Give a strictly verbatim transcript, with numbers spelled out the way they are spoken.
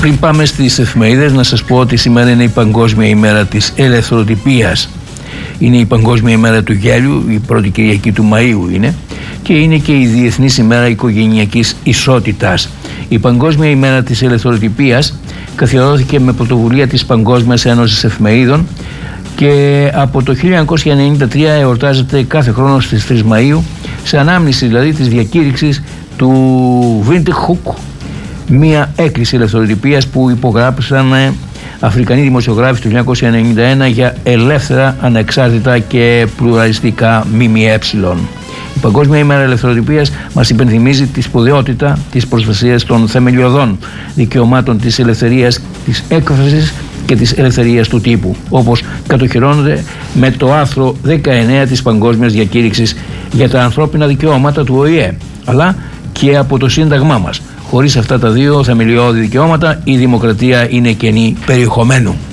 Πριν πάμε στις εφημερίδες, να σας πω ότι σήμερα είναι η Παγκόσμια ημέρα της ελευθεροτυπίας. Είναι η Παγκόσμια ημέρα του γέλιου, η πρώτη Κυριακή του Μαΐου είναι, και είναι και η Διεθνής ημέρα οικογενειακής ισότητας. Η Παγκόσμια ημέρα της ελευθεροτυπίας καθιερώθηκε με πρωτοβουλία της Παγκόσμιας Ένωσης Εφημερίδων και από το χίλια εννιακόσια ενενήντα τρία εορτάζεται κάθε χρόνο στις τρεις Μαΐου, σε ανάμνηση δηλαδή της διακήρυξης του Windhoek, μια έκκληση ελευθεροτυπίας που υπογράψαν Αφρικανοί δημοσιογράφοι το χίλια εννιακόσια ενενήντα ένα για ελεύθερα, ανεξάρτητα και πλουραλιστικά ΜΜΕ. Η Παγκόσμια ημέρα ελευθεροτυπίας μας υπενθυμίζει τη σπουδαιότητα της προστασίας των θεμελιωδών δικαιωμάτων της ελευθερίας της έκφρασης και της ελευθερίας του τύπου, όπως κατοχυρώνονται με το άρθρο δεκαεννέα της Παγκόσμιας Διακήρυξης για τα ανθρώπινα δικαιώματα του Ο Η Ε, αλλά και από το Σύνταγμά μας. Χωρίς αυτά τα δύο θεμελιώδη δικαιώματα η δημοκρατία είναι κενή περιεχομένου.